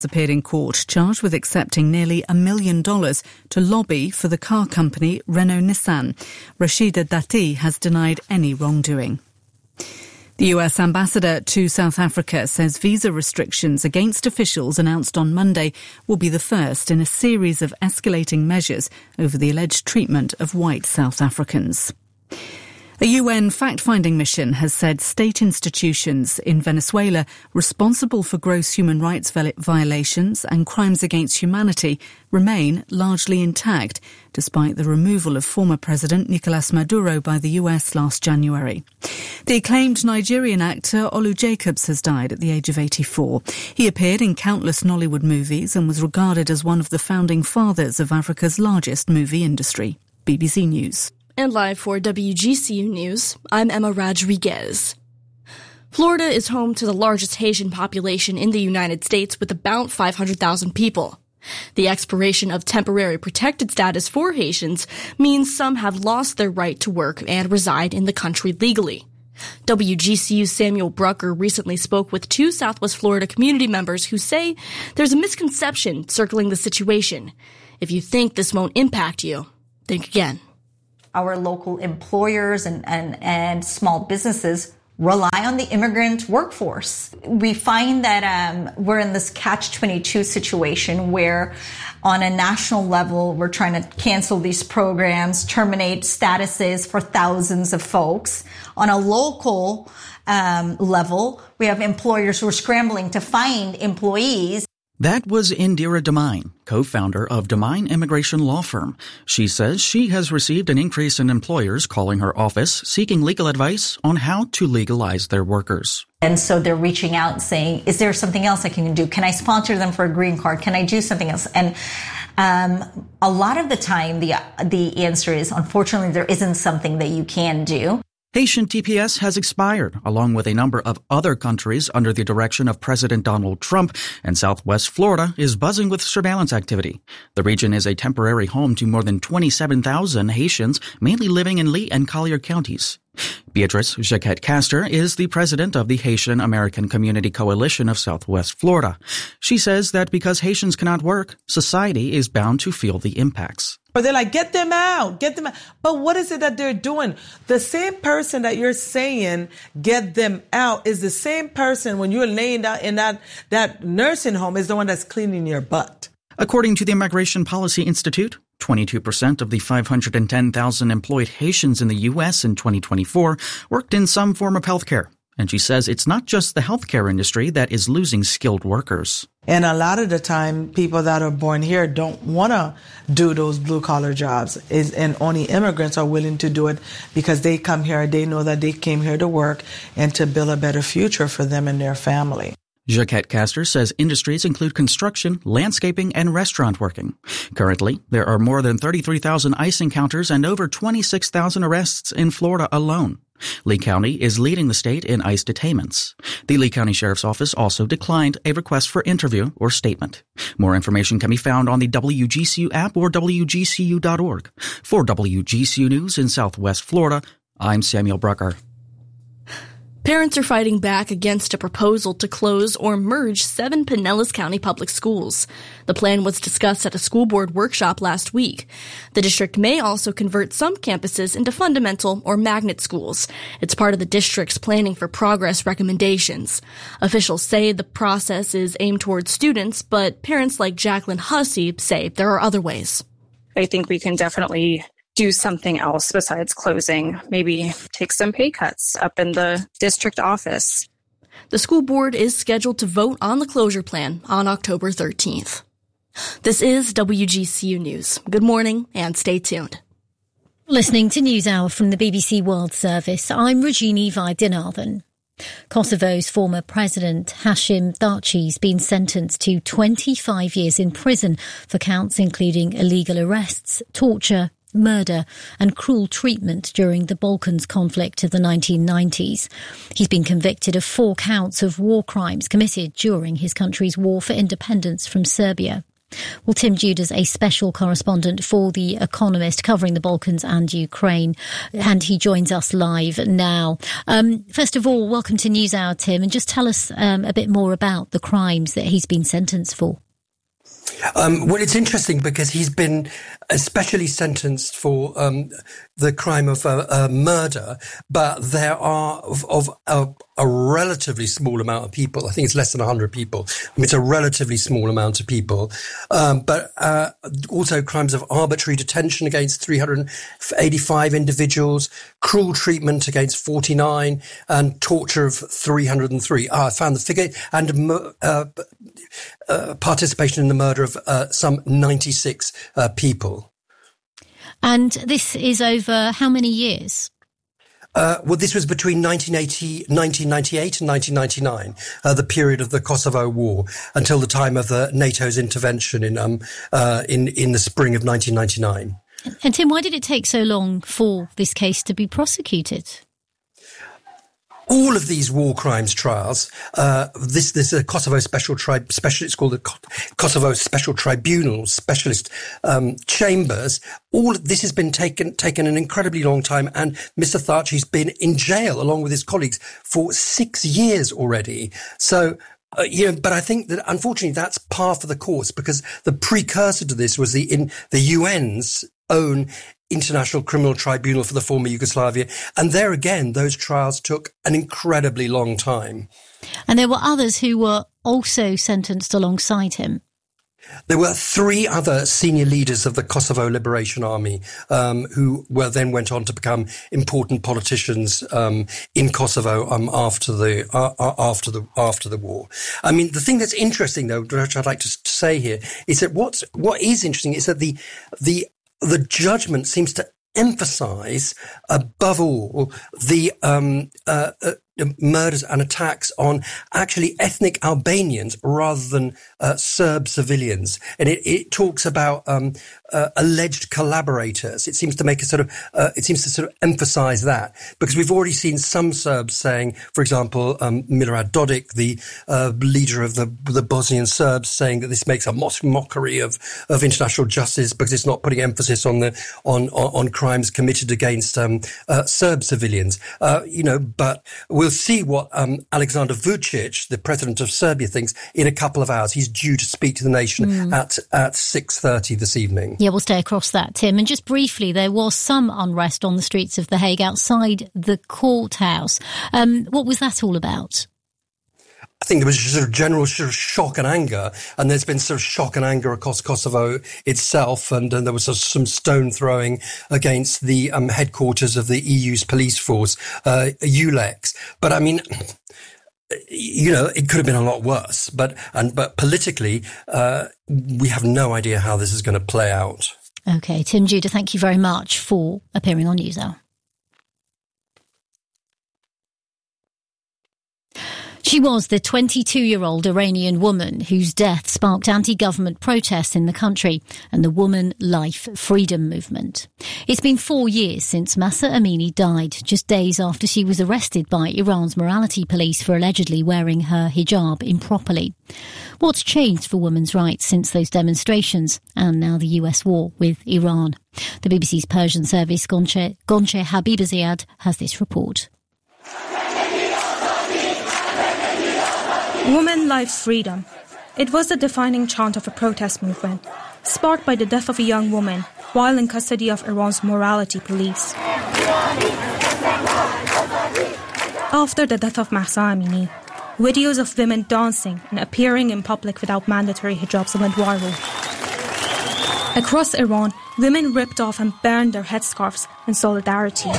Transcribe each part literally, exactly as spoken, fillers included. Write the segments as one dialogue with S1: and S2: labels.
S1: appeared in court, charged with accepting nearly a million dollars to lobby for the car company Renault-Nissan. Rashida Dati has denied any wrongdoing. The U S ambassador to South Africa says visa restrictions against officials announced on Monday will be the first in a series of escalating measures over the alleged treatment of white South Africans. A U N fact-finding mission has said state institutions in Venezuela responsible for gross human rights violations and crimes against humanity remain largely intact, despite the removal of former President Nicolas Maduro by the U S last January. The acclaimed Nigerian actor Olu Jacobs has died at the age of eighty-four. He appeared in countless Nollywood movies and was regarded as one of the founding fathers of Africa's largest movie industry. B B C News.
S2: And live for W G C U News, I'm Emma Rodriguez. Florida is home to the largest Haitian population in the United States with about five hundred thousand people. The expiration of temporary protected status for Haitians means some have lost their right to work and reside in the country legally. W G C U's Samuel Brucker recently spoke with two Southwest Florida community members who say there's a misconception circling the situation. If you think this won't impact you, think again.
S3: Our local employers and, and, and small businesses rely on the immigrant workforce. We find that um, we're in this catch twenty-two situation where on a national level, we're trying to cancel these programs, terminate statuses for thousands of folks. On a local um, level, we have employers who are scrambling to find employees.
S4: That was Indira Demine, co-founder of Demine Immigration Law Firm. She says she has received an increase in employers calling her office seeking legal advice on how to legalize their workers.
S3: And so they're reaching out saying, is there something else I can do? Can I sponsor them for a green card? Can I do something else? And um, a lot of the time, the the answer is, unfortunately, there isn't something that you can do.
S4: Haitian T P S has expired, along with a number of other countries under the direction of President Donald Trump, and Southwest Florida is buzzing with surveillance activity. The region is a temporary home to more than twenty-seven thousand Haitians, mainly living in Lee and Collier counties. Beatrice Jacquette Castor is the president of the Haitian American Community Coalition of Southwest Florida. She says that because Haitians cannot work, society is bound to feel the impacts.
S5: Or they're like, get them out, get them out. But what is it that they're doing? The same person that you're saying, get them out, is the same person when you're laying down in that, that nursing home is the one that's cleaning your butt.
S4: According to the Immigration Policy Institute, twenty-two percent of the five hundred ten thousand employed Haitians in the U S in twenty twenty-four worked in some form of healthcare. And she says it's not just the healthcare industry that is losing skilled workers.
S5: And a lot of the time, people that are born here don't want to do those blue-collar jobs. Is, and only immigrants are willing to do it because they come here, they know that they came here to work and to build a better future for them and their family.
S4: Jacquette Castor says industries include construction, landscaping, and restaurant working. Currently, there are more than thirty-three thousand ICE encounters and over twenty-six thousand arrests in Florida alone. Lee County is leading the state in ICE detainments. The Lee County Sheriff's Office also declined a request for interview or statement. More information can be found on the W G C U app or W G C U dot org. For W G C U News in Southwest Florida, I'm Samuel Brucker.
S2: Parents are fighting back against a proposal to close or merge seven Pinellas County public schools. The plan was discussed at a school board workshop last week. The district may also convert some campuses into fundamental or magnet schools. It's part of the district's Planning for Progress recommendations. Officials say the process is aimed towards students, but parents like Jacqueline Hussey say there are other ways.
S6: I think we can definitely do something else besides closing, maybe take some pay cuts up in the district office.
S2: The school board is scheduled to vote on the closure plan on October thirteenth. This is W G C U News. Good morning and stay tuned.
S7: Listening to NewsHour from the B B C World Service, I'm Rajini Vaidyanathan. Kosovo's former president, Hashim Thaçi, has been sentenced to twenty-five years in prison for counts including illegal arrests, torture, murder and cruel treatment during the Balkans conflict of the nineteen nineties. He's been convicted of four counts of war crimes committed during his country's war for independence from Serbia. Well, Tim Judas, a special correspondent for The Economist covering the Balkans and Ukraine, and he joins us live now. Um, first of all, welcome to NewsHour, Tim, and just tell us um, a bit more about the crimes that he's been sentenced for.
S8: Um, well, it's interesting because he's been especially sentenced for um, the crime of uh, uh, murder, but there are of, of a, a relatively small amount of people. I think it's less than one hundred people. I mean, it's a relatively small amount of people. Um, but uh, also crimes of arbitrary detention against three hundred eighty-five individuals, cruel treatment against forty-nine, and torture of three hundred three. Ah, I found the figure. And uh, uh, participation in the murder of uh, some ninety-six uh, people.
S7: And this is over how many years?
S8: Uh, well, this was between nineteen eighty, nineteen ninety-eight and nineteen ninety-nine, uh, the period of the Kosovo War, until the time of the NATO's intervention in um uh, in in the spring of nineteen ninety-nine.
S7: And Tim, why did it take so long for this case to be prosecuted?
S8: All of these war crimes trials, uh, this, this is a Kosovo special tri- special, it's called the Kosovo Special Tribunal, specialist, um, chambers. All of this has been taken, taken an incredibly long time. And Mister Thaçi's been in jail along with his colleagues for six years already. So, Uh, you know, but I think that unfortunately that's par for the course, because the precursor to this was the in the U N's own International Criminal Tribunal for the former Yugoslavia. And there again, those trials took an incredibly long time.
S7: And there were others who were also sentenced alongside him.
S8: There were three other senior leaders of the Kosovo Liberation Army, um, who were then went on to become important politicians, um, in Kosovo, um, after the, uh, after the, after the war. I mean, the thing that's interesting though, which I'd like to say here, is that what's, what is interesting is that the, the, the judgment seems to emphasize above all the, um, uh, uh murders and attacks on actually ethnic Albanians rather than uh, Serb civilians. And it, it talks about um, uh, alleged collaborators. It seems to make a sort of, uh, it seems to sort of emphasize that, because we've already seen some Serbs saying, for example, um, Milorad Dodik, the uh, leader of the, the Bosnian Serbs, saying that this makes a mock- mockery of, of international justice because it's not putting emphasis on the, on, on, on crimes committed against um, uh, Serb civilians. Uh, you know, but we'll see what um, Alexander Vucic, the president of Serbia, thinks in a couple of hours. He's due to speak to the nation mm. at at six thirty this evening.
S7: Yeah, we'll stay across that, Tim. And just briefly, there was some unrest on the streets of The Hague outside the courthouse. Um, what was that all about?
S8: I think there was sort of general sort of shock and anger, and there's been sort of shock and anger across Kosovo itself, and, and there was sort of some stone throwing against the um, headquarters of the E U's police force, uh, EULEX. But I mean, you know, it could have been a lot worse. But and but politically, uh, we have no idea how this is going to play out.
S7: Okay, Tim Judah, thank you very much for appearing on NewsHour. She was the twenty-two-year-old Iranian woman whose death sparked anti-government protests in the country and the Woman Life Freedom movement. It's been four years since Mahsa Amini died, just days after she was arrested by Iran's morality police for allegedly wearing her hijab improperly. What's changed for women's rights since those demonstrations and now the U S war with Iran? The B B C's Persian service, Gonche, Gonche Habibaziad, has this report.
S9: Woman, Life, Freedom. It was the defining chant of a protest movement, sparked by the death of a young woman while in custody of Iran's morality police. After the death of Mahsa Amini, videos of women dancing and appearing in public without mandatory hijabs went viral. Across Iran, women ripped off and burned their headscarves in solidarity.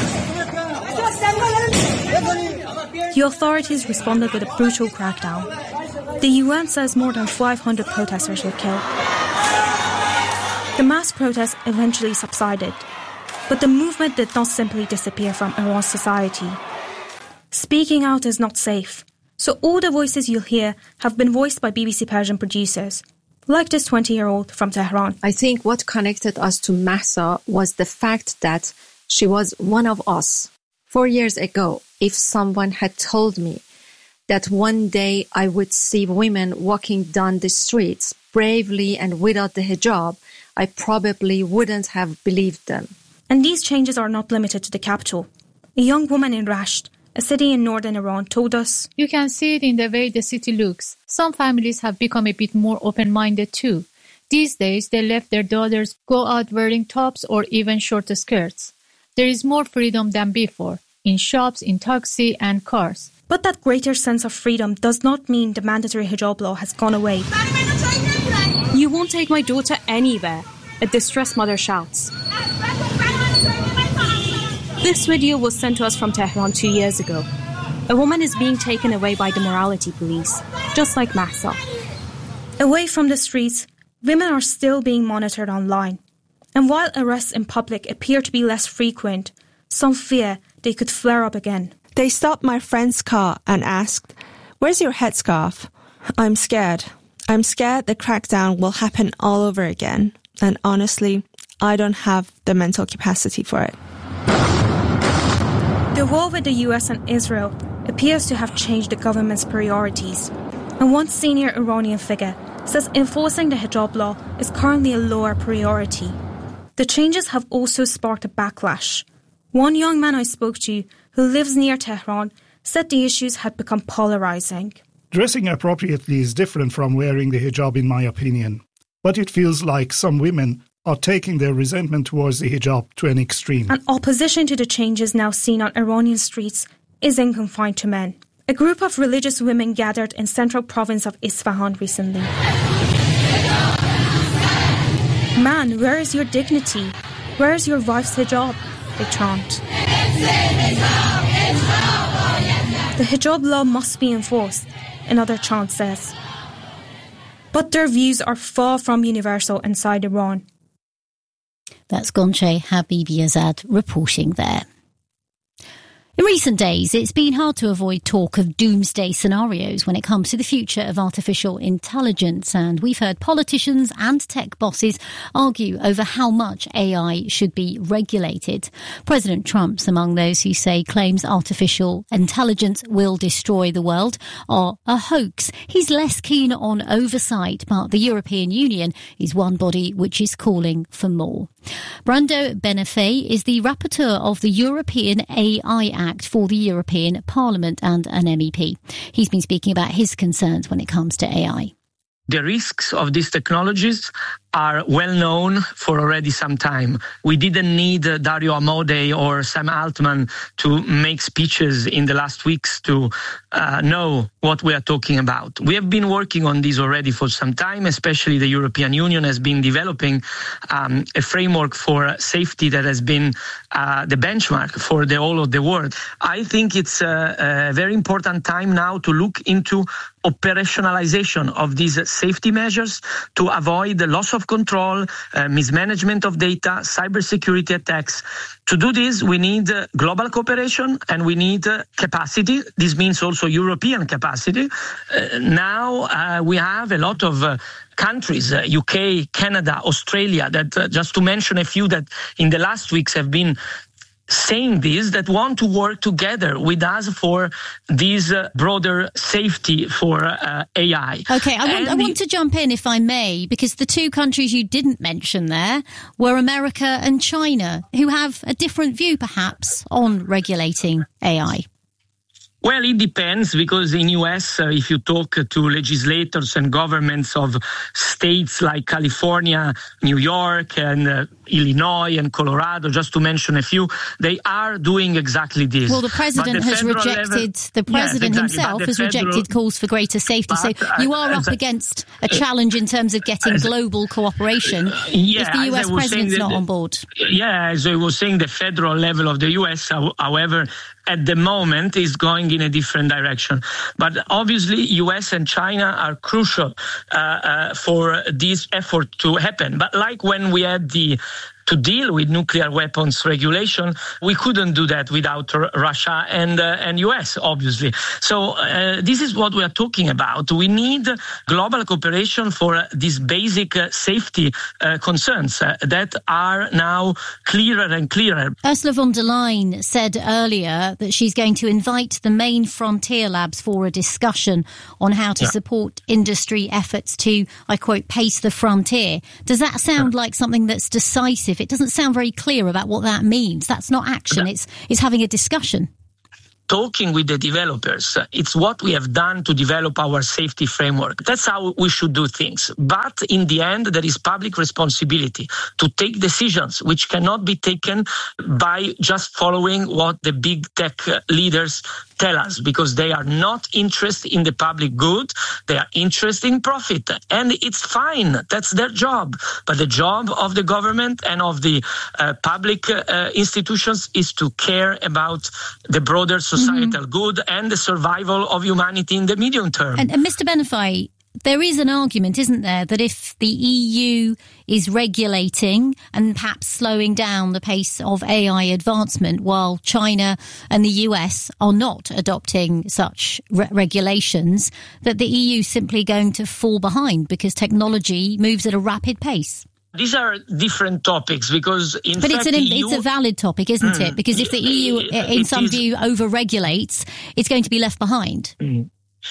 S9: The authorities responded with a brutal crackdown. The U N says more than five hundred protesters were killed. The mass protests eventually subsided, but the movement did not simply disappear from Iran's society. Speaking out is not safe, so all the voices you'll hear have been voiced by B B C Persian producers, like this twenty-year-old from Tehran.
S10: I think what connected us to Mahsa was the fact that she was one of us. Four years ago, if someone had told me that one day I would see women walking down the streets bravely and without the hijab, I probably wouldn't have believed them.
S9: And these changes are not limited to the capital. A young woman in Rasht, a city in northern Iran, told us,
S11: "You can see it in the way the city looks. Some families have become a bit more open-minded too. These days, they let their daughters go out wearing tops or even short skirts. There is more freedom than before, in shops, in taxi and cars."
S9: But that greater sense of freedom does not mean the mandatory hijab law has gone away.
S12: "You won't take my daughter anywhere," a distressed mother shouts. This video was sent to us from Tehran two years ago. A woman is being taken away by the morality police, just like Mahsa.
S9: Away from the streets, women are still being monitored online. And while arrests in public appear to be less frequent, some fear they could flare up again.
S13: They stopped my friend's car and asked, "Where's your headscarf?" I'm scared. I'm scared the crackdown will happen all over again. And honestly, I don't have the mental capacity for it.
S9: The war with the U S and Israel appears to have changed the government's priorities. And one senior Iranian figure says enforcing the hijab law is currently a lower priority. The changes have also sparked a backlash. One young man I spoke to, who lives near Tehran, said the issues had become polarizing.
S14: Dressing appropriately is different from wearing the hijab, in my opinion. But it feels like some women are taking their resentment towards the hijab to an extreme.
S9: And opposition to the changes now seen on Iranian streets isn't confined to men. A group of religious women gathered in central province of Isfahan recently. "Man, where is your dignity? Where is your wife's hijab?" they chant. The hijab law must be enforced, another chant says. But their views are far from universal inside Iran.
S7: That's Gonche Habibizadeh reporting there. In recent days, it's been hard to avoid talk of doomsday scenarios when it comes to the future of artificial intelligence, and we've heard politicians and tech bosses argue over how much A I should be regulated. President Trump's among those who say claims artificial intelligence will destroy the world are a hoax. He's less keen on oversight, but the European Union is one body which is calling for more. Brando Benifei is the rapporteur of the European A I Act for the European Parliament and an M E P. He's been speaking about his concerns when it comes to A I.
S15: The risks of these technologies are well known for already some time. We didn't need uh, Dario Amodei or Sam Altman to make speeches in the last weeks to uh, know what we are talking about. We have been working on this already for some time, especially the European Union has been developing um, a framework for safety that has been uh, the benchmark for the whole of the world. I think it's a, a very important time now to look into operationalization of these safety measures to avoid the loss of control, uh, mismanagement of data, cybersecurity attacks. To do this, we need uh, global cooperation and we need uh, capacity. This means also European capacity. Uh, now uh, we have a lot of uh, countries, uh, U K, Canada, Australia, that uh, just to mention a few that in the last weeks have been saying this, that want to work together with us for this uh, broader safety for uh, A I.
S7: Okay, I want, I want to jump in, if I may, because the two countries you didn't mention there were America and China, who have a different view, perhaps, on regulating A I.
S15: Well, it depends, because in U S, uh, if you talk to legislators and governments of states like California, New York, and uh, Illinois and Colorado, just to mention a few, they are doing exactly this.
S7: Well, the president
S15: the
S7: has rejected,
S15: level,
S7: the president
S15: yes, exactly,
S7: himself has
S15: federal,
S7: rejected calls for greater safety. So you are up against a challenge in terms of getting global cooperation
S15: yeah,
S7: if the U S president's not
S15: the,
S7: on board.
S15: Yeah, as I was saying, the federal level of the U S, however, at the moment is going in a different direction. But obviously, U S and China are crucial uh, uh, for this effort to happen. But like when we had the to deal with nuclear weapons regulation. We couldn't do that without R- Russia and uh, and U S, obviously. So uh, this is what we are talking about. We need global cooperation for uh, these basic uh, safety uh, concerns uh, that are now clearer and clearer.
S7: Ursula von der Leyen said earlier that she's going to invite the main frontier labs for a discussion on how to yeah. support industry efforts to, I quote, pace the frontier. Does that sound yeah. like something that's decisive? It doesn't sound very clear about what that means. That's not action. Yeah. It's it's having a discussion.
S15: Talking with the developers. It's what we have done to develop our safety framework. That's how we should do things. But in the end, there is public responsibility to take decisions which cannot be taken by just following what the big tech leaders tell us, because they are not interested in the public good. They are interested in profit. And it's fine. That's their job. But the job of the government and of the uh, public uh, institutions is to care about the broader societal mm-hmm. good and the survival of humanity in the medium term.
S7: And, and Mister Benifei, there is an argument, isn't there, that if the E U is regulating and perhaps slowing down the pace of A I advancement while China and the U S are not adopting such re- regulations, that the E U is simply going to fall behind because technology moves at a rapid pace?
S15: These are different topics because, in
S7: but
S15: fact,
S7: it's, an,
S15: E U,
S7: it's a valid topic, isn't mm, it? Because if the E U, in some is, view, over-regulates, it's going to be left behind.
S15: Mm.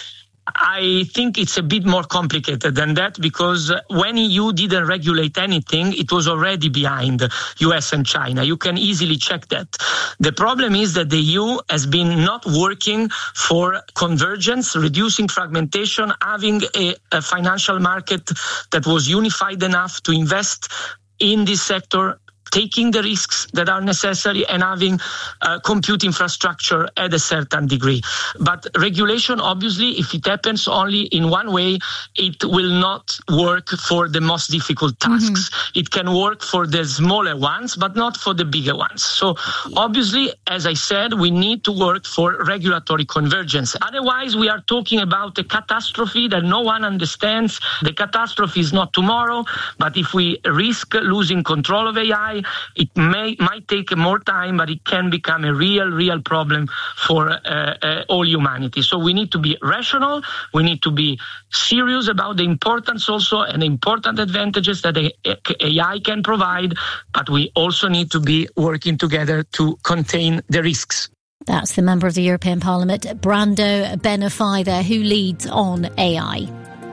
S15: I think it's a bit more complicated than that, because when E U didn't regulate anything, it was already behind U S and China. You can easily check that. The problem is that the E U has been not working for convergence, reducing fragmentation, having a, a financial market that was unified enough to invest in this sector, taking the risks that are necessary and having uh, compute infrastructure at a certain degree. But regulation, obviously, if it happens only in one way, it will not work for the most difficult tasks. Mm-hmm. It can work for the smaller ones, but not for the bigger ones. So obviously, as I said, we need to work for regulatory convergence. Otherwise, we are talking about a catastrophe that no one understands. The catastrophe is not tomorrow, but if we risk losing control of A I, it may might take more time, but it can become a real, real problem for uh, uh, all humanity. So we need to be rational. We need to be serious about the importance also and the important advantages that A I can provide, but we also need to be working together to contain the risks.
S7: That's the member of the European Parliament, Brando Benifei there, who leads on A I.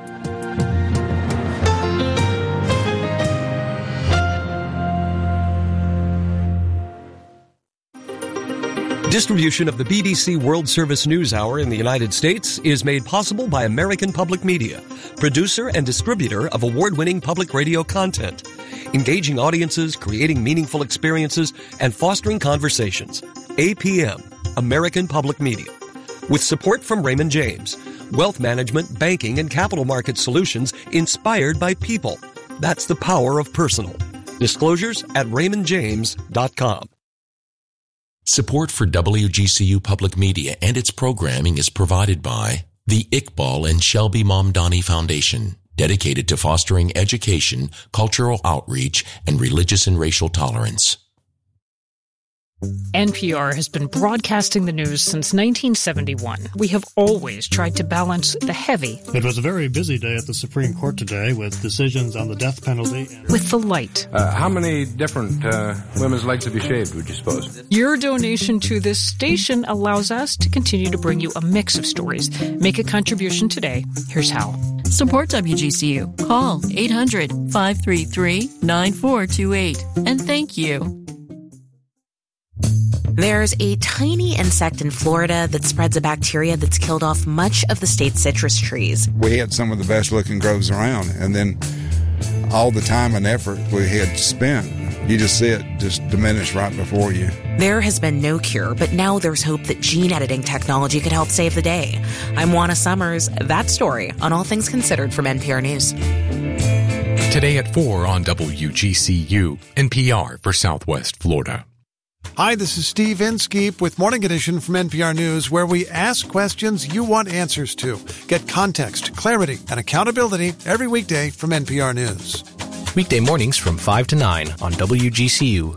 S16: Distribution of the B B C World Service News Hour in the United States is made possible by American Public Media, producer and distributor of award-winning public radio content, engaging audiences, creating meaningful experiences, and fostering conversations. A P M, American Public Media. With support from Raymond James, wealth management, banking, and capital market solutions inspired by people. That's the power of personal. Disclosures at raymond james dot com.
S17: Support for W G C U Public Media and its programming is provided by the Iqbal and Shelby Mamdani Foundation, dedicated to fostering education, cultural outreach, and religious and racial tolerance.
S18: N P R has been broadcasting the news since nineteen seventy-one. We have always tried to balance the heavy.
S19: It was a very busy day at the Supreme Court today with decisions on the death penalty.
S18: With the light.
S20: Uh, how many different uh, women's legs have you shaved, would you suppose?
S18: Your donation to this station allows us to continue to bring you a mix of stories. Make a contribution today. Here's how.
S21: Support W G C U. Call eight hundred, five three three, nine four two eight. And thank you.
S22: There's a tiny insect in Florida that spreads a bacteria that's killed off much of the state's citrus trees.
S23: We had some of the best looking groves around, and then all the time and effort we had spent, you just see it just diminish right before you.
S22: There has been no cure, but now there's hope that gene editing technology could help save the day. I'm Juana Summers. That story on All Things Considered from N P R News.
S24: Today at four on W G C U, N P R for Southwest Florida.
S25: Hi, this is Steve Inskeep with Morning Edition from N P R News, where we ask questions you want answers to. Get context, clarity, and accountability every weekday from N P R News.
S1: Weekday mornings from five to nine on W G C U.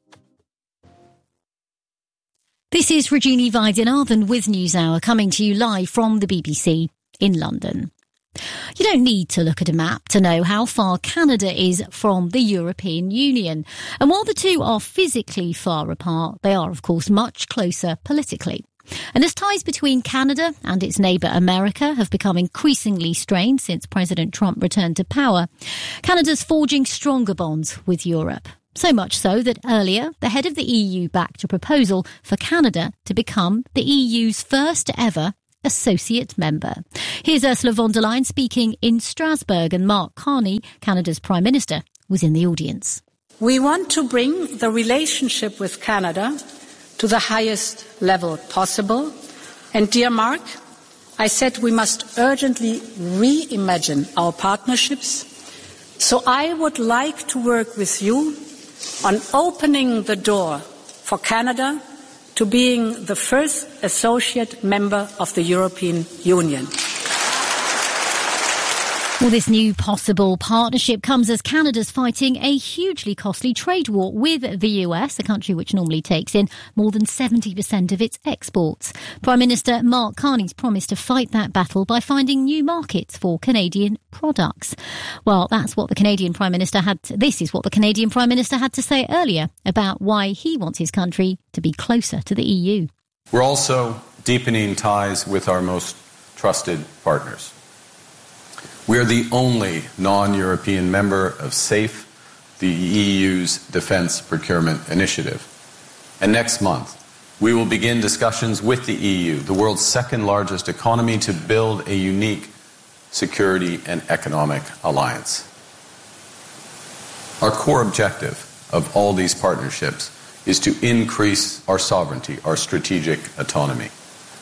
S7: This is Regina Vidinarthan with NewsHour, coming to you live from the B B C in London. You don't need to look at a map to know how far Canada is from the European Union. And while the two are physically far apart, they are, of course, much closer politically. And as ties between Canada and its neighbour America have become increasingly strained since President Trump returned to power, Canada's forging stronger bonds with Europe. So much so that earlier, the head of the E U backed a proposal for Canada to become the E U's first ever associate member. Here's Ursula von der Leyen speaking in Strasbourg, and Mark Carney, Canada's Prime Minister, was in the audience.
S3: We want to bring the relationship with Canada to the highest level possible. And dear Mark, I said we must urgently reimagine our partnerships. So I would like to work with you on opening the door for Canada to being the first associate member of the European Union.
S7: Well, this new possible partnership comes as Canada's fighting a hugely costly trade war with the U S, a country which normally takes in more than seventy percent of its exports. Prime Minister Mark Carney's promised to fight that battle by finding new markets for Canadian products. Well, that's what the Canadian Prime Minister had to, this is what the Canadian Prime Minister had to say earlier about why he wants his country to be closer to the E U.
S4: We're also deepening ties with our most trusted partners. We are the only non-European member of SAFE, the E U's defence procurement initiative. And next month, we will begin discussions with the E U, the world's second largest economy, to build a unique security and economic alliance. Our core objective of all these partnerships is to increase our sovereignty, our strategic autonomy.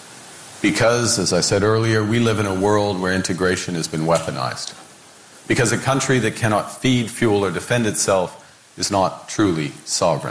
S4: Because, as I said earlier, we live in a world where integration has been weaponized. Because a country that cannot feed, fuel, or defend itself is not truly sovereign.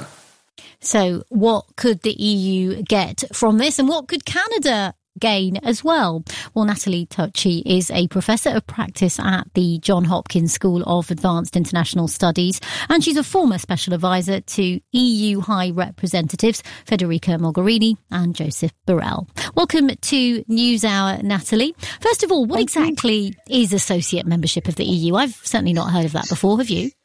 S7: So what could the E U get from this, and what could Canada gain as well? Well, Natalie Tucci is a professor of practice at the Johns Hopkins School of Advanced International Studies, and she's a former special advisor to E U High Representatives Federica Mogherini and Joseph Borrell. Welcome to NewsHour, Natalie. First of all, what exactly is associate membership of the E U? I've certainly not heard of that before. Have you?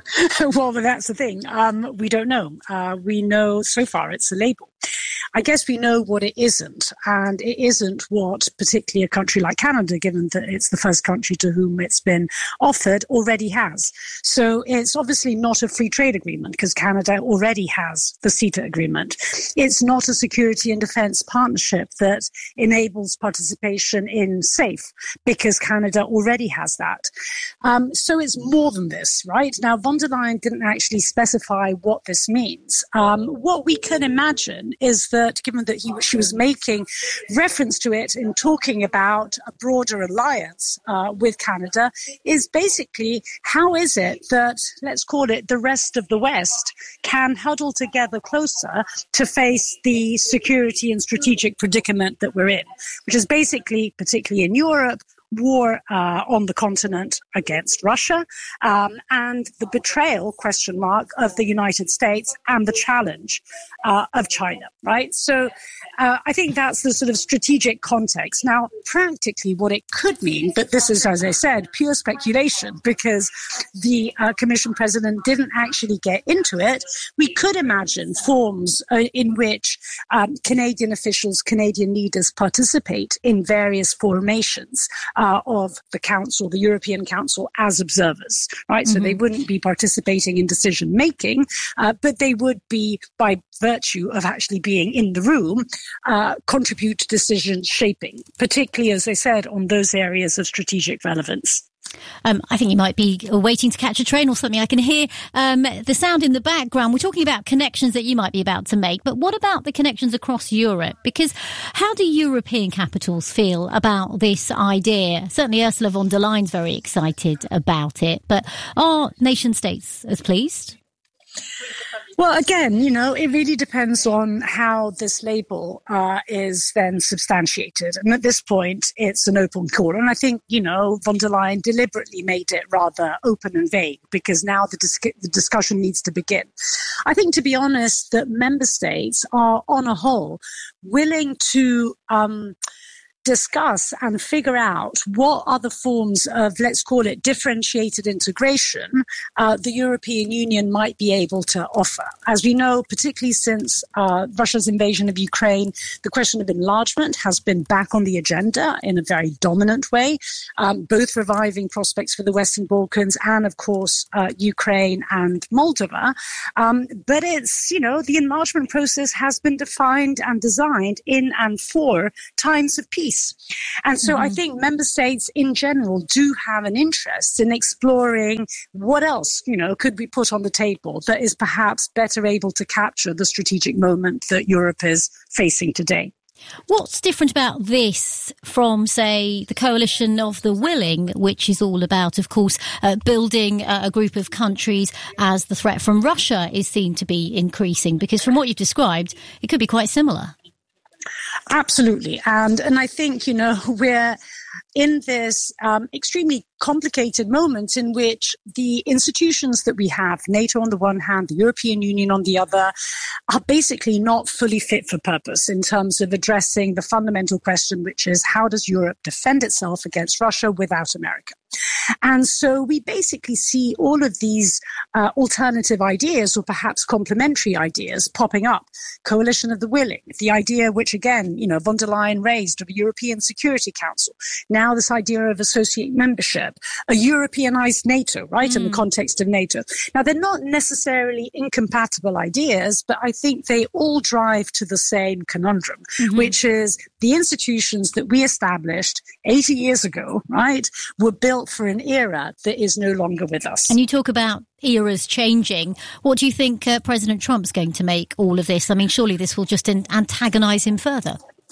S5: Well, that's the thing. Um, we don't know. Uh, we know so far it's a label. I guess we know what it isn't, and it isn't what particularly a country like Canada, given that it's the first country to whom it's been offered, already has. So it's obviously not a free trade agreement because Canada already has the CETA agreement. It's not a security and defence partnership that enables participation in SAFE because Canada already has that. Um, so it's more than this, right? Now, von der Leyen didn't actually specify what this means. Um, what we can imagine is that, given that he, she was making reference to it in talking about a broader alliance uh, with Canada, is basically how is it that, let's call it the rest of the West, can huddle together closer to face the security and strategic predicament that we're in, which is basically, particularly in Europe, war uh, on the continent against Russia, um, and the betrayal, question mark, of the United States and the challenge uh, of China, right? So uh, I think that's the sort of strategic context. Now, practically what it could mean, but this is, as I said, pure speculation because the uh, Commission President didn't actually get into it. We could imagine forms uh, in which um, Canadian officials, Canadian leaders participate in various formations Uh, of the Council, the European Council, as observers, right? Mm-hmm. So they wouldn't be participating in decision making, uh, but they would be, by virtue of actually being in the room, uh, contribute to decision shaping, particularly, as I said, on those areas of strategic relevance.
S7: Um, I think you might be waiting to catch a train or something. I can hear um, the sound in the background. We're talking about connections that you might be about to make. But what about the connections across Europe? Because how do European capitals feel about this idea? Certainly Ursula von der Leyen's very excited about it. But are nation states as pleased?
S5: Well, again, you know, it really depends on how this label uh, is then substantiated. And at this point, it's an open call. And I think, you know, von der Leyen deliberately made it rather open and vague because now the, dis- the discussion needs to begin. I think, to be honest, that member states are, on a whole, willing to um, discuss and figure out what other forms of, let's call it, differentiated integration uh, the European Union might be able to offer. As we know, particularly since uh, Russia's invasion of Ukraine, the question of enlargement has been back on the agenda in a very dominant way, um, both reviving prospects for the Western Balkans and, of course, uh, Ukraine and Moldova. Um, but it's, you know, the enlargement process has been defined and designed in and for times of peace. And so mm-hmm. I think member states in general do have an interest in exploring what else, you know, could be put on the table that is perhaps better able to capture the strategic moment that Europe is facing today.
S7: What's different about this from, say, the coalition of the willing, which is all about, of course, uh, building uh, a group of countries as the threat from Russia is seen to be increasing? Because from what you've described, it could be quite similar.
S5: Absolutely. And and I think, you know, we're in this um, extremely complicated moment in which the institutions that we have, NATO on the one hand, the European Union on the other, are basically not fully fit for purpose in terms of addressing the fundamental question, which is how does Europe defend itself against Russia without America? And so we basically see all of these uh, alternative ideas or perhaps complementary ideas popping up. Coalition of the willing, the idea which, again, you know, von der Leyen raised of a European Security Council. Now this idea of associate membership, a Europeanized NATO, right, mm. in the context of NATO. Now, they're not necessarily incompatible ideas, but I think they all drive to the same conundrum, mm-hmm. which is the institutions that we established eighty years ago, right, were built for an era that is no longer with us.
S7: And you talk about eras changing. What do you think uh, President Trump's going to make all of this? I mean, surely this will just antagonize him further.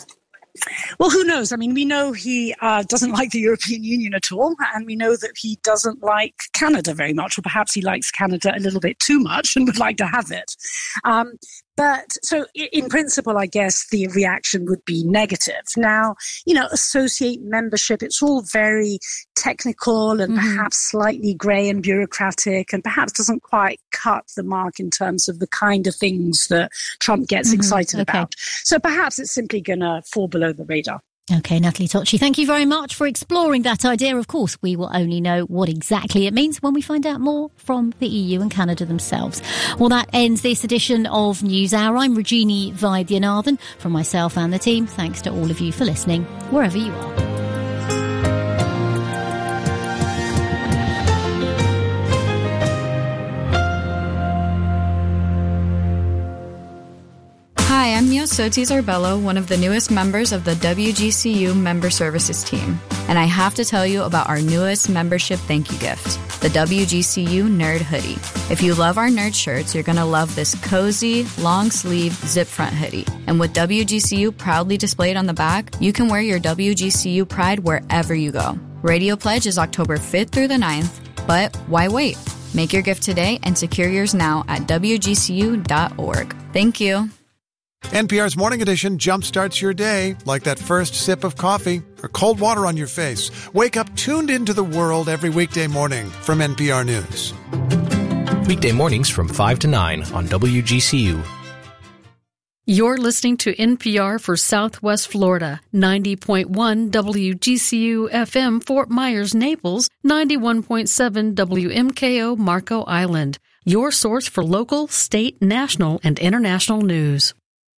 S5: Well, who knows? I mean, we know he uh, doesn't like the European Union at all, and we know that he doesn't like Canada very much, or perhaps he likes Canada a little bit too much and would like to have it. Um, But so in principle, I guess the reaction would be negative. Now, you know, associate membership, it's all very technical and mm-hmm. perhaps slightly grey and bureaucratic and perhaps doesn't quite cut the mark in terms of the kind of things that Trump gets mm-hmm. excited okay. about. So perhaps it's simply going to fall below the radar.
S7: OK, Natalie Tocci, thank you very much for exploring that idea. Of course, we will only know what exactly it means when we find out more from the E U and Canada themselves. Well, that ends this edition of NewsHour. I'm Rajini Vaidyanathan. From myself and the team, thanks to all of you for listening, wherever you are.
S2: Hi, I'm Mia Sotis-Arbello, one of the newest members of the W G C U Member Services team. And I have to tell you about our newest membership thank you gift, the W G C U Nerd Hoodie. If you love our nerd shirts, you're going to love this cozy, long-sleeve, zip-front hoodie. And with W G C U proudly displayed on the back, you can wear your W G C U pride wherever you go. Radio Pledge is October fifth through the ninth, but why wait? Make your gift today and secure yours now at W G C U dot org. Thank you.
S25: N P R's Morning Edition jumpstarts your day like that first sip of coffee or cold water on your face. Wake up tuned into the world every weekday morning from N P R News.
S1: Weekday mornings from five to nine on W G C U.
S6: You're listening to N P R for Southwest Florida, ninety point one W G C U F M Fort Myers, Naples, ninety-one point seven W M K O Marco Island. Your source for local, state, national, and international news.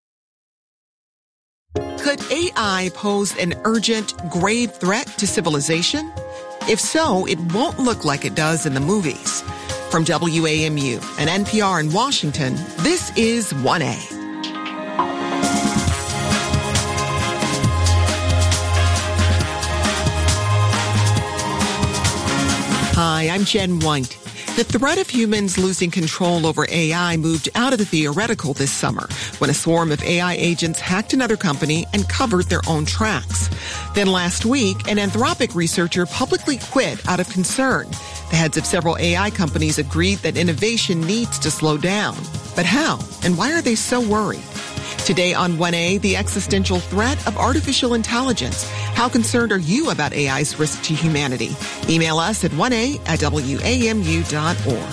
S8: Could A I pose an urgent, grave threat to civilization? If so, it won't look like it does in the movies. From W A M U and N P R in Washington, this is one A. Hi, I'm Jen White. The threat of humans losing control over A I moved out of the theoretical this summer when a swarm of A I agents hacked another company and covered their own tracks. Then last week, an Anthropic researcher publicly quit out of concern. The heads of several A I companies agreed that innovation needs to slow down. But how? And why are they so worried? Today on one A, the existential threat of artificial intelligence. How concerned are you about A I's risk to humanity? Email us at one A at W A M U dot org.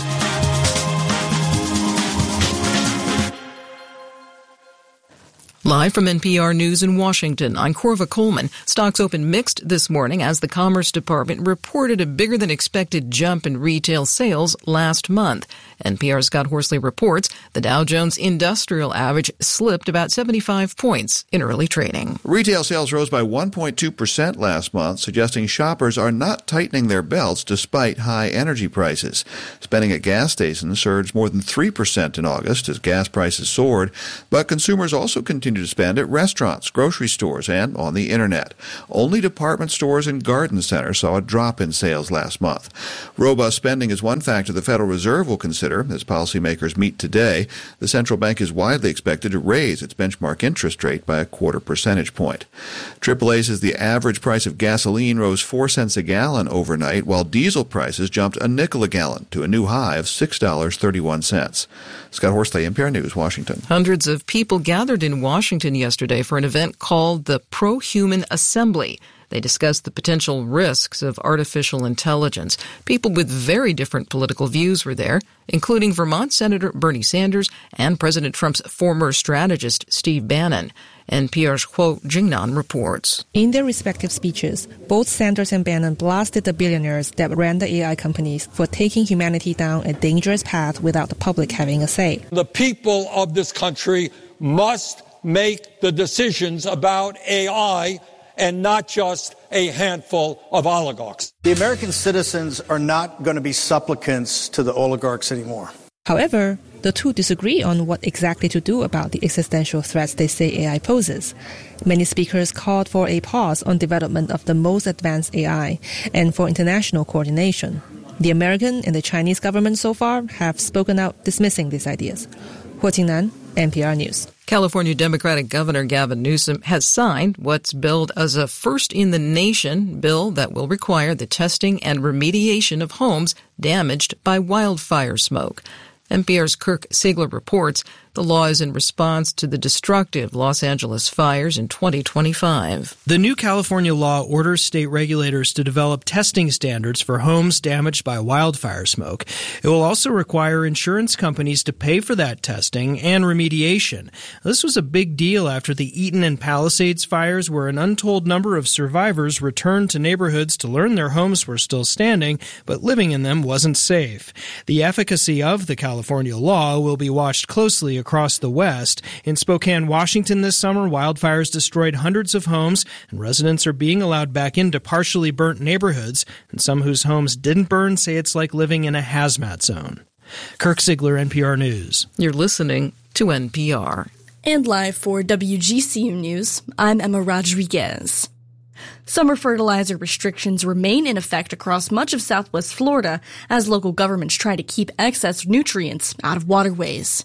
S10: Live from N P R News in Washington, I'm Corva Coleman. Stocks opened mixed this morning as the Commerce Department reported a bigger-than-expected jump in retail sales last month. N P R's Scott Horsley reports the Dow Jones Industrial Average slipped about seventy-five points in early trading.
S11: Retail sales rose by one point two percent last month, suggesting shoppers are not tightening their belts despite high energy prices. Spending at gas stations surged more than three percent in August as gas prices soared, but consumers also continued to spend at restaurants, grocery stores, and on the internet. Only department stores and garden centers saw a drop in sales last month. Robust spending is one factor the Federal Reserve will consider as policymakers meet today. The central bank is widely expected to raise its benchmark interest rate by a quarter percentage point. triple A says the average price of gasoline rose four cents a gallon overnight, while diesel prices jumped a nickel a gallon to a new high of six dollars and thirty-one cents. Scott Horsley, N P R News, Washington.
S10: Hundreds of people gathered in Washington yesterday for an event called the Pro-Human Assembly. They discussed the potential risks of artificial intelligence. People with very different political views were there, including Vermont Senator Bernie Sanders and President Trump's former strategist Steve Bannon. N P R's Kuo Jingnan reports.
S12: In their respective speeches, both Sanders and Bannon blasted the billionaires that ran the A I companies for taking humanity down a dangerous path without the public having a say.
S13: The people of this country must make the decisions about A I and not just a handful of oligarchs.
S14: The American citizens are not going to be supplicants to the oligarchs anymore.
S12: However, the two disagree on what exactly to do about the existential threats they say A I poses. Many speakers called for a pause on development of the most advanced A I and for international coordination. The American and the Chinese government so far have spoken out dismissing these ideas. Huo Jingnan, N P R News.
S10: California Democratic Governor Gavin Newsom has signed what's billed as a first-in-the-nation bill that will require the testing and remediation of homes damaged by wildfire smoke. N P R's Kirk Siegler reports the law is in response to the destructive Los Angeles fires in twenty twenty-five.
S26: The new California law orders state regulators to develop testing standards for homes damaged by wildfire smoke. It will also require insurance companies to pay for that testing and remediation. This was a big deal after the Eaton and Palisades fires, where an untold number of survivors returned to neighborhoods to learn their homes were still standing, but living in them wasn't safe. The efficacy of the California law will be watched closely across the West. In Spokane, Washington this summer, wildfires destroyed hundreds of homes, and residents are being allowed back into partially burnt neighborhoods, and some whose homes didn't burn say it's like living in a hazmat zone. Kirk Siegler, N P R News.
S10: You're listening to N P R.
S27: And live for W G C U News, I'm Emma Rodriguez. Summer fertilizer restrictions remain in effect across much of Southwest Florida as local governments try to keep excess nutrients out of waterways.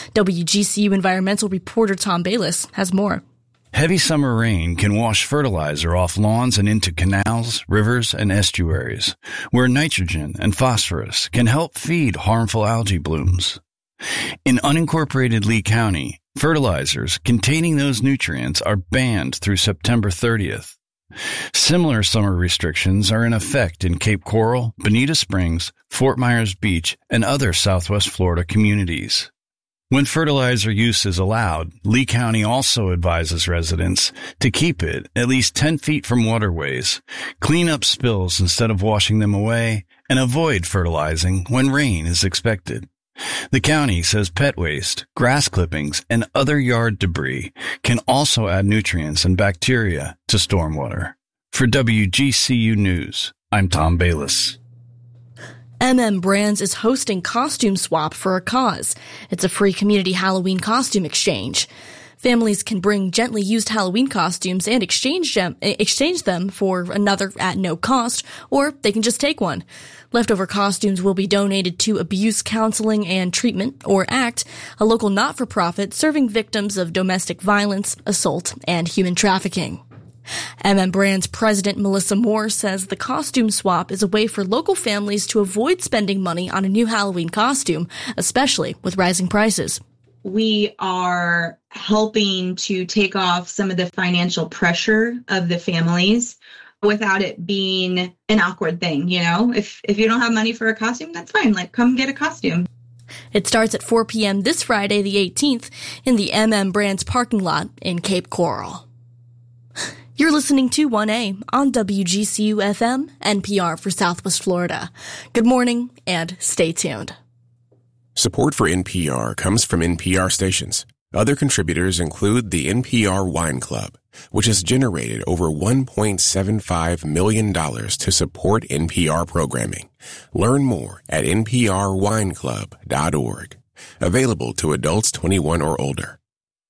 S27: W G C U environmental reporter Tom Bayliss has more.
S28: Heavy summer rain can wash fertilizer off lawns and into canals, rivers, and estuaries, where nitrogen and phosphorus can help feed harmful algae blooms. In unincorporated Lee County, fertilizers containing those nutrients are banned through September thirtieth. Similar summer restrictions are in effect in Cape Coral, Bonita Springs, Fort Myers Beach, and other Southwest Florida communities. When fertilizer use is allowed, Lee County also advises residents to keep it at least ten feet from waterways, clean up spills instead of washing them away, and avoid fertilizing when rain is expected. The county says pet waste, grass clippings, and other yard debris can also add nutrients and bacteria to stormwater. For W G C U News, I'm Tom Bayliss.
S27: M M Brands is hosting Costume Swap for a Cause. It's a free community Halloween costume exchange. Families can bring gently used Halloween costumes and exchange them, exchange them for another at no cost, or they can just take one. Leftover costumes will be donated to Abuse Counseling and Treatment, or ACT, a local not-for-profit serving victims of domestic violence, assault, and human trafficking. M M Brands President Melissa Moore says the costume swap is a way for local families to avoid spending money on a new Halloween costume, especially with rising prices.
S9: We are helping to take off some of the financial pressure of the families without it being an awkward thing. You know, if if you don't have money for a costume, that's fine. Like, come get a costume.
S27: It starts at four p.m. this Friday, the eighteenth, in the M M Brands parking lot in Cape Coral. You're listening to one A on W G C U F M, N P R for Southwest Florida. Good morning and stay tuned.
S15: Support for N P R comes from N P R stations. Other contributors include the N P R Wine Club, which has generated over one point seven five million dollars to support N P R programming. Learn more at N P R wine club dot org. Available to adults twenty-one or older.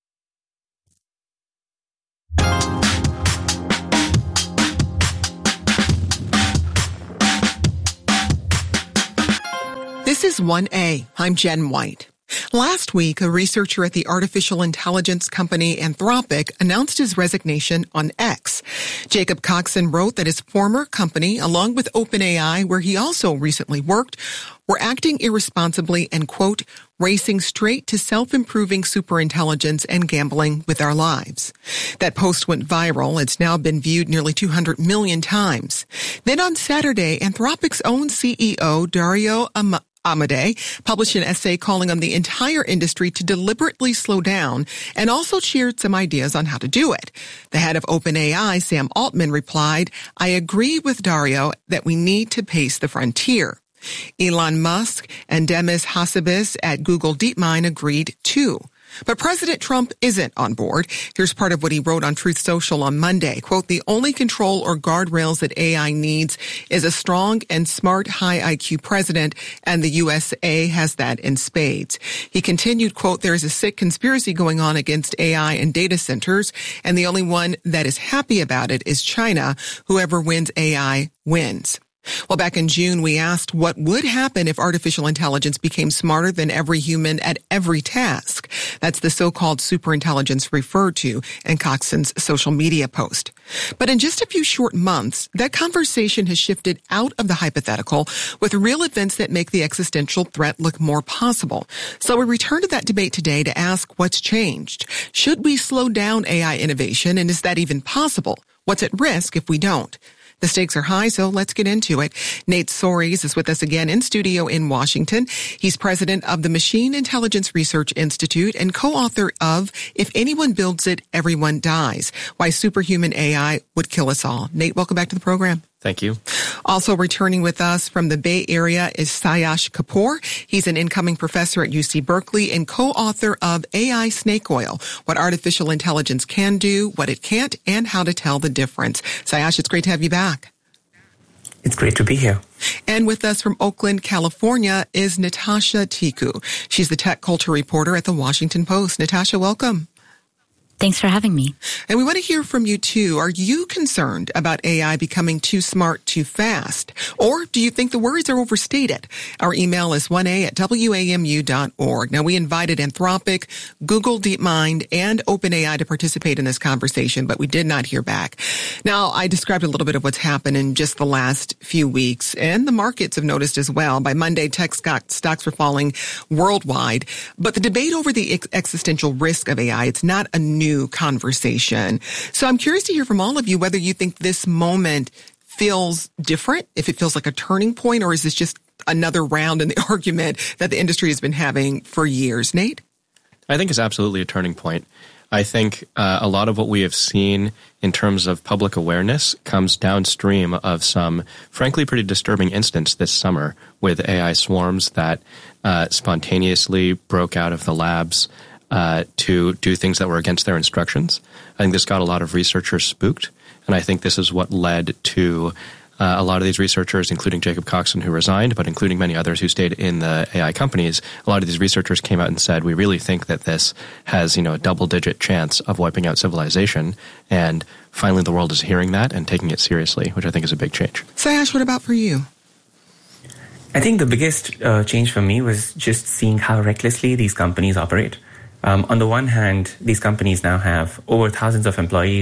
S8: This is one A. I'm Jen White. Last week, a researcher at the artificial intelligence company Anthropic announced his resignation on X. Jacob Coxon wrote that his former company, along with OpenAI, where he also recently worked, were acting irresponsibly and, quote, racing straight to self-improving superintelligence and gambling with our lives. That post went viral. It's now been viewed nearly two hundred million times. Then on Saturday, Anthropic's own C E O, Dario Am- Amodei, published an essay calling on the entire industry to deliberately slow down and also shared some ideas on how to do it. The head of OpenAI, Sam Altman, replied, I agree with Dario that we need to pace the frontier. Elon Musk and Demis Hassabis at Google DeepMind agreed too. But President Trump isn't on board. Here's part of what he wrote on Truth Social on Monday. Quote, the only control or guardrails that A I needs is a strong and smart high I Q president, and the U S A has that in spades. He continued, quote, there is a sick conspiracy going on against A I and data centers, and the only one that is happy about it is China. Whoever wins A I wins. Well, back in June, we asked what would happen if artificial intelligence became smarter than every human at every task. That's the so-called superintelligence referred to in Coxon's social media post. But in just a few short months, that conversation has shifted out of the hypothetical with real events that make the existential threat look more possible. So we return to that debate today to ask what's changed. Should we slow down A I innovation, and is that even possible? What's at risk if we don't? The stakes are high, so let's get into it. Nate Soares is with us again in studio in Washington. He's president of the Machine Intelligence Research Institute and co-author of If Anyone Builds It, Everyone Dies, Why Superhuman A I Would Kill Us All. Nate, welcome back to the program.
S16: Thank you.
S8: Also returning with us from the Bay Area is Sayash Kapoor. He's an incoming professor at U C Berkeley and co-author of A I Snake Oil, What Artificial Intelligence Can Do, What It Can't, and How to Tell the Difference. Sayash, it's great to have you back.
S16: It's great to be here.
S8: And with us from Oakland, California is Natasha Tiku. She's the tech culture reporter at the Washington Post. Natasha, welcome.
S17: Thanks for having me.
S8: And we want to hear from you, too. Are you concerned about A I becoming too smart too fast? Or do you think the worries are overstated? Our email is one A at W A M U dot org. Now, we invited Anthropic, Google DeepMind, and OpenAI to participate in this conversation, but we did not hear back. Now, I described a little bit of what's happened in just the last few weeks, and the markets have noticed as well. By Monday, tech stocks were falling worldwide. But the debate over the ex- existential risk of A I, it's not a new conversation. So I'm curious to hear from all of you whether you think this moment feels different, if it feels like a turning point, or is this just another round in the argument that the industry has been having for years? Nate?
S16: I think it's absolutely a turning point. I think uh, a lot of what we have seen in terms of public awareness comes downstream of some, frankly, pretty disturbing incidents this summer with A I swarms that uh, spontaneously broke out of the labs Uh, to do things that were against their instructions. I think this got a lot of researchers spooked, and I think this is what led to uh, a lot of these researchers, including Jacob Coxon, who resigned, but including many others who stayed in the A I companies. A lot of these researchers came out and said, we really think that this has, you know, a double-digit chance of wiping out civilization, and finally the world is hearing that and taking it seriously, which I think is a big change.
S8: Sayash, what about for you?
S16: I think the biggest uh, change for me was just seeing how recklessly these companies operate. Um, on the one hand, these companies now have over thousands of employees.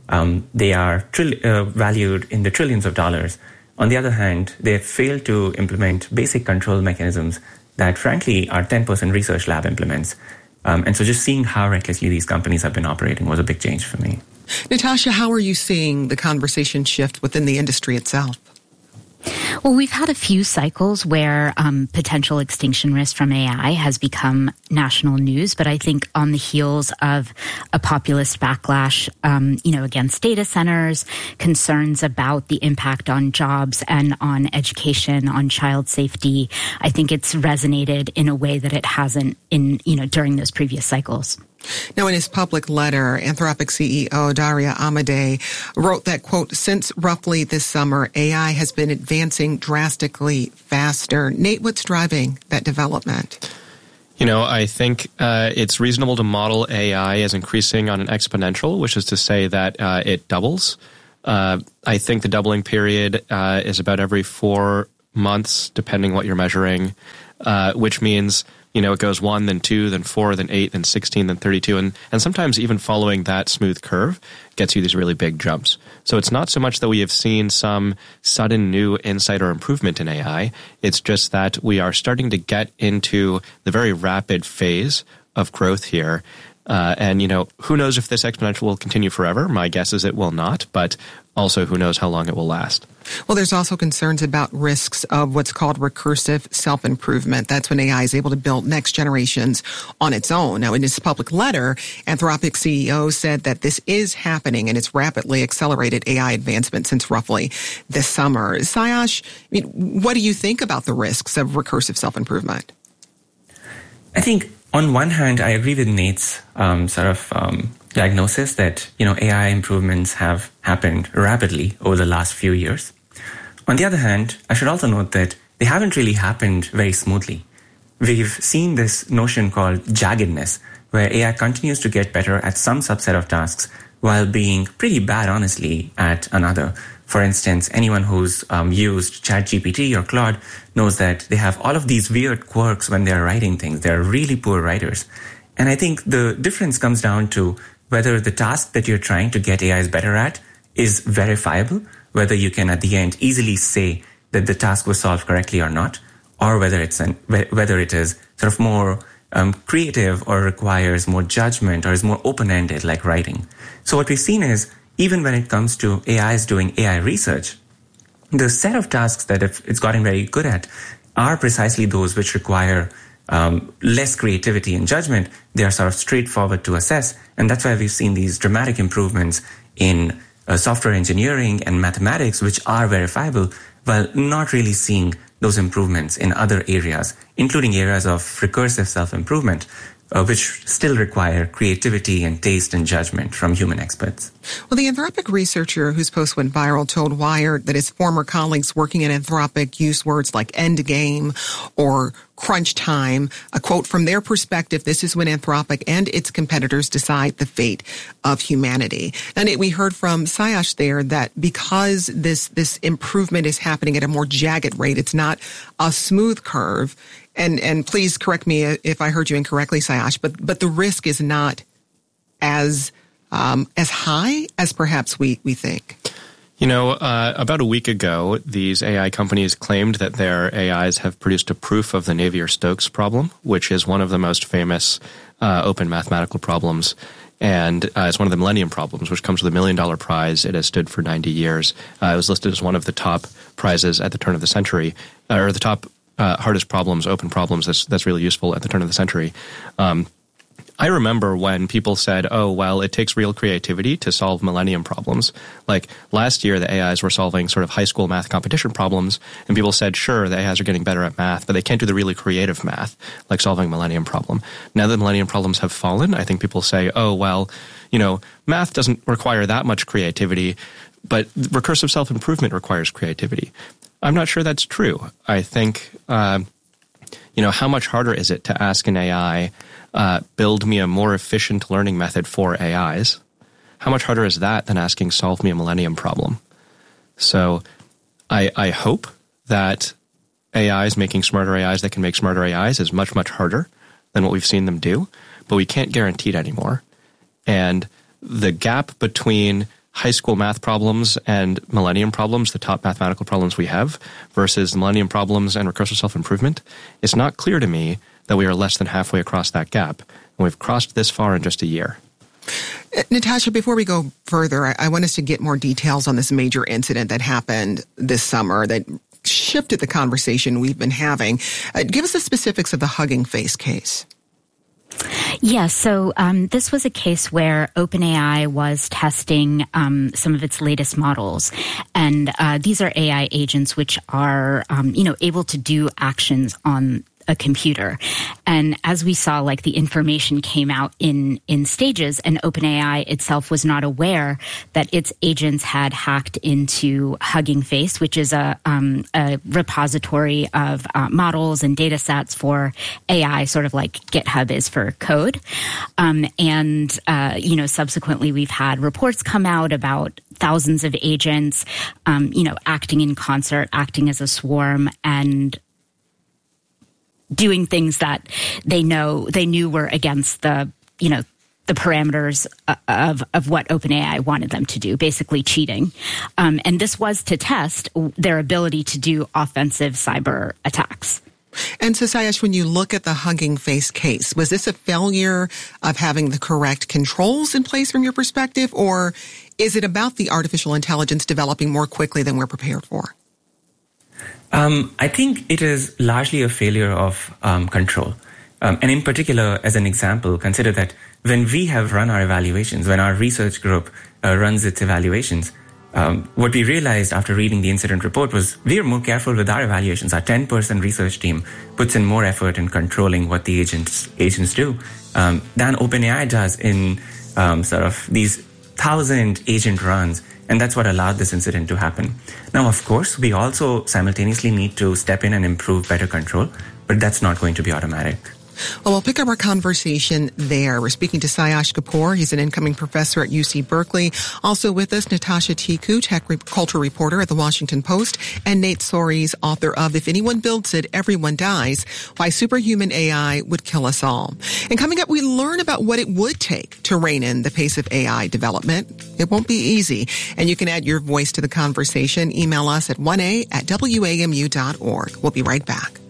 S3: Um, they are trill- uh, valued in the trillions of dollars. On the other hand, they have failed to implement basic control mechanisms that, frankly, our ten percent research lab implements. Um, and so just seeing how recklessly these companies have been operating was a big change for me.
S8: Natasha, how are you seeing the conversation shift within the industry itself?
S17: Well, we've had a few cycles where um, potential extinction risk from A I has become national news, but I think on the heels of a populist backlash, um, you know, against data centers, concerns about the impact on jobs and on education, on child safety, I think it's resonated in a way that it hasn't in, you know, during those previous cycles.
S8: Now, in his public letter, Anthropic C E O Daria Amodei wrote that, quote, since roughly this summer, A I has been advancing drastically faster. Nate, what's driving that development?
S16: You know, I think uh, it's reasonable to model A I as increasing on an exponential, which is to say that uh, it doubles. Uh, I think the doubling period uh, is about every four months, depending what you're measuring, uh, which means you know, it goes one, then two, then four, then eight, then sixteen, then thirty-two. And, and sometimes even following that smooth curve gets you these really big jumps. So it's not so much that we have seen some sudden new insight or improvement in A I. It's just that we are starting to get into the very rapid phase of growth here. Uh, and, you know, who knows if this exponential will continue forever? My guess is it will not, but also who knows how long it will last.
S8: Well, there's also concerns about risks of what's called recursive self-improvement. That's when A I is able to build next generations on its own. Now, in his public letter, Anthropic C E O said that this is happening and it's rapidly accelerated A I advancement since roughly this summer. Sayash, I mean, what do you think about the risks of recursive self-improvement?
S3: I think on one hand, I agree with Nate's um, sort of um, diagnosis that, you know, A I improvements have happened rapidly over the last few years. On the other hand, I should also note that they haven't really happened very smoothly. We've seen this notion called jaggedness, where A I continues to get better at some subset of tasks while being pretty bad, honestly, at another. For instance, anyone who's um, used ChatGPT or Claude knows that they have all of these weird quirks when they're writing things. They're really poor writers. And I think the difference comes down to whether the task that you're trying to get A Is better at is verifiable, whether you can at the end easily say that the task was solved correctly or not, or whether it's an, whether it is sort of more um, creative or requires more judgment or is more open-ended like writing. So what we've seen is even when it comes to A Is doing A I research, the set of tasks that it's gotten very good at are precisely those which require um, less creativity and judgment. They are sort of straightforward to assess. And that's why we've seen these dramatic improvements in uh, software engineering and mathematics, which are verifiable, while not really seeing those improvements in other areas, including areas of recursive self-improvement, Uh, which still require creativity and taste and judgment from human experts.
S8: Well, the Anthropic researcher whose post went viral told Wired that his former colleagues working at Anthropic use words like endgame or crunch time. A quote, from their perspective, this is when Anthropic and its competitors decide the fate of humanity. And it, we heard from Sayash there that because this, this improvement is happening at a more jagged rate, it's not a smooth curve. And and please correct me if I heard you incorrectly, Sayash, but but the risk is not as um, as high as perhaps we, we think.
S16: You know, uh, about a week ago, these A I companies claimed that their A Is have produced a proof of the Navier-Stokes problem, which is one of the most famous uh, open mathematical problems. And uh, it's one of the Millennium Problems, which comes with a million dollar prize. It has stood for ninety years. Uh, it was listed as one of the top prizes at the turn of the century, uh, or the top Uh, hardest problems, open problems, that's, that's really useful at the turn of the century. Um, I remember when people said, oh, well, it takes real creativity to solve millennium problems. Like last year, the A Is were solving sort of high school math competition problems, and people said, sure, the A Is are getting better at math, but they can't do the really creative math, like solving millennium problem. Now that millennium problems have fallen, I think people say, oh, well, you know, math doesn't require that much creativity, but recursive self-improvement requires creativity. I'm not sure that's true. I think, uh, you know, how much harder is it to ask an A I, uh, build me a more efficient learning method for A Is? How much harder is that than asking, solve me a millennium problem? So I, I hope that A Is, making smarter A Is that can make smarter A Is, is much, much harder than what we've seen them do, but we can't guarantee it anymore. And the gap between high school math problems and Millennium problems, the top mathematical problems we have, versus Millennium problems and recursive self-improvement, it's not clear to me that we are less than halfway across that gap. And we've crossed this far in just a year.
S8: Natasha, before we go further, I, I want us to get more details on this major incident that happened this summer that shifted the conversation we've been having. Uh, give us the specifics of the Hugging Face case.
S17: Yeah, so um, this was a case where OpenAI was testing um, some of its latest models. And uh, these are A I agents which are, um, you know, able to do actions on a computer. And as we saw, like the information came out in, in stages, and OpenAI itself was not aware that its agents had hacked into Hugging Face, which is a, um, a repository of uh, models and data sets for A I, sort of like GitHub is for code. Um, and, uh, you know, subsequently we've had reports come out about thousands of agents, um, you know, acting in concert, acting as a swarm, and doing things that they know they knew were against the, you know, the parameters of of what OpenAI wanted them to do, basically cheating. Um, and this was to test their ability to do offensive cyber attacks.
S8: And so, Sayesh, when you look at the Hugging Face case, was this a failure of having the correct controls in place from your perspective, or is it about the artificial intelligence developing more quickly than we're prepared for?
S3: Um, I think it is largely a failure of um, control. Um, and in particular, as an example, consider that when we have run our evaluations, when our research group uh, runs its evaluations, um, what we realized after reading the incident report was we are more careful with our evaluations. Our ten-person research team puts in more effort in controlling what the agents agents do um, than OpenAI does in um, sort of these thousand agent runs. And that's what allowed this incident to happen. Now, of course, we also simultaneously need to step in and improve better control, but that's not going to be automatic.
S8: Well, we'll pick up our conversation there. We're speaking to Sayesh Kapoor. He's an incoming professor at U C Berkeley. Also with us, Natasha Tiku, tech re- culture reporter at The Washington Post, and Nate Soares, author of If Anyone Builds It, Everyone Dies, Why Superhuman A I Would Kill Us All. And coming up, we learn about what it would take to rein in the pace of A I development. It won't be easy. And you can add your voice to the conversation. Email us at one a at w a m u dot org. We'll be right back.